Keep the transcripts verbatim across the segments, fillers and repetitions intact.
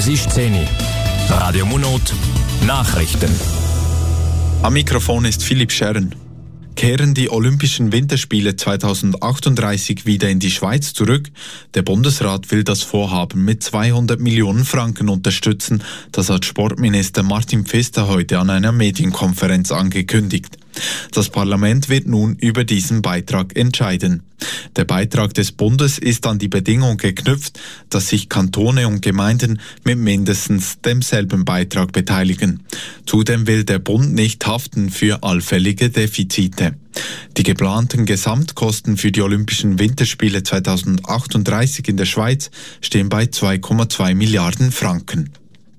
Es ist zehn Uhr. Radio Munot, Nachrichten. Am Mikrofon ist Philipp Scherren. Kehren die Olympischen Winterspiele zweitausendachtunddreißig wieder in die Schweiz zurück? Der Bundesrat will das Vorhaben mit zweihundert Millionen Franken unterstützen. Das hat Sportminister Martin Pfister heute an einer Medienkonferenz angekündigt. Das Parlament wird nun über diesen Beitrag entscheiden. Der Beitrag des Bundes ist an die Bedingung geknüpft, dass sich Kantone und Gemeinden mit mindestens demselben Beitrag beteiligen. Zudem will der Bund nicht haften für allfällige Defizite. Die geplanten Gesamtkosten für die Olympischen Winterspiele zweitausendachtunddreißig in der Schweiz stehen bei zwei Komma zwei Milliarden Franken.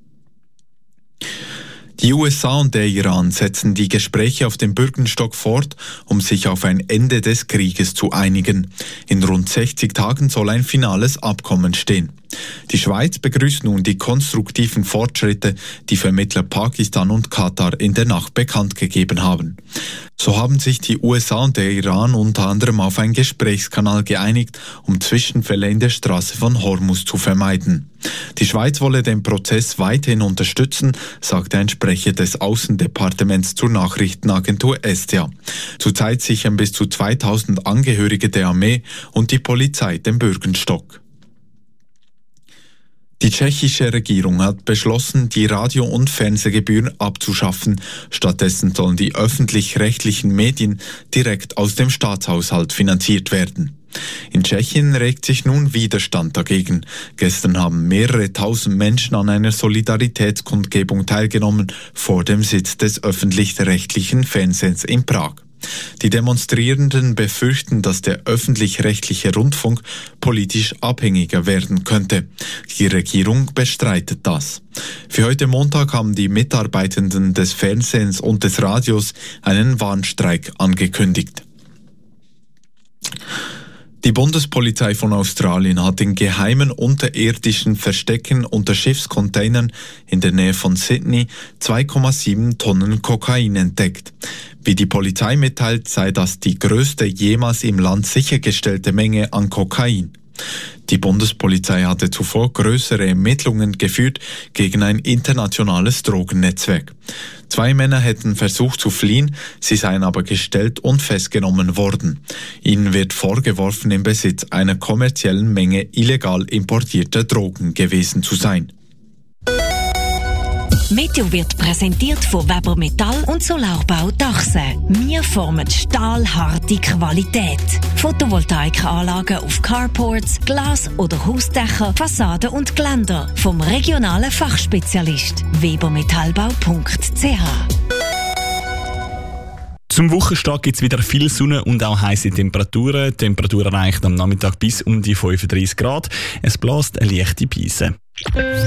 Die U S A und der Iran setzen die Gespräche auf dem Bürgenstock fort, um sich auf ein Ende des Krieges zu einigen. In rund sechzig Tagen soll ein finales Abkommen stehen. Die Schweiz begrüßt nun die konstruktiven Fortschritte, die Vermittler Pakistan und Katar in der Nacht bekannt gegeben haben. So haben sich die U S A und der Iran unter anderem auf einen Gesprächskanal geeinigt, um Zwischenfälle in der Straße von Hormuz zu vermeiden. Die Schweiz wolle den Prozess weiterhin unterstützen, sagte ein Sprecher des Außendepartements zur Nachrichtenagentur S T A. Zurzeit sichern bis zu zweitausend Angehörige der Armee und die Polizei den Bürgenstock. Die tschechische Regierung hat beschlossen, die Radio- und Fernsehgebühren abzuschaffen. Stattdessen sollen die öffentlich-rechtlichen Medien direkt aus dem Staatshaushalt finanziert werden. In Tschechien regt sich nun Widerstand dagegen. Gestern haben mehrere tausend Menschen an einer Solidaritätskundgebung teilgenommen vor dem Sitz des öffentlich-rechtlichen Fernsehens in Prag. Die Demonstrierenden befürchten, dass der öffentlich-rechtliche Rundfunk politisch abhängiger werden könnte. Die Regierung bestreitet das. Für heute Montag haben die Mitarbeitenden des Fernsehens und des Radios einen Warnstreik angekündigt. Die Bundespolizei von Australien hat in geheimen unterirdischen Verstecken unter Schiffscontainern in der Nähe von Sydney zwei Komma sieben Tonnen Kokain entdeckt. Wie die Polizei mitteilt, sei das die größte jemals im Land sichergestellte Menge an Kokain. Die Bundespolizei hatte zuvor größere Ermittlungen geführt gegen ein internationales Drogennetzwerk. Zwei Männer hätten versucht zu fliehen, sie seien aber gestellt und festgenommen worden. Ihnen wird vorgeworfen, im Besitz einer kommerziellen Menge illegal importierter Drogen gewesen zu sein. Meteo wird präsentiert von Weber Metall und Solarbau Dachse. Wir formen stahlharte Qualität. Photovoltaikanlagen auf Carports, Glas- oder Hausdächer, Fassaden und Geländer. Vom regionalen Fachspezialist webermetallbau punkt c h. Zum Wochenstart gibt es wieder viel Sonne und auch heisse Temperaturen. Die Temperatur erreicht am Nachmittag bis um die fünfunddreißig Grad. Es bläst eine leichte Brise.